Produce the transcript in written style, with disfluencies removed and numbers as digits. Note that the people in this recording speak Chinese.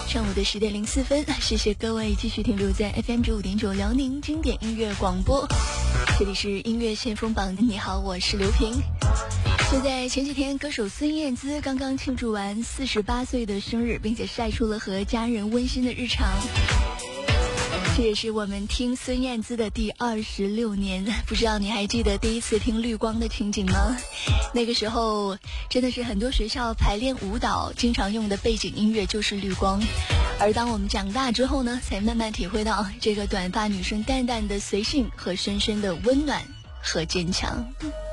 上午的10点04分，谢谢各位继续停留在 FM95.9辽宁经典音乐广播，这里是音乐先锋榜。你好，我是刘平。就在前几天，歌手孙燕姿刚刚庆祝完48岁的生日，并且晒出了和家人温馨的日常。这也是我们听孙燕姿的第26年，不知道你还记得第一次听绿光的情景吗？那个时候真的是很多学校排练舞蹈经常用的背景音乐就是绿光，而当我们长大之后呢，才慢慢体会到这个短发女生淡淡的随性和深深的温暖和坚强。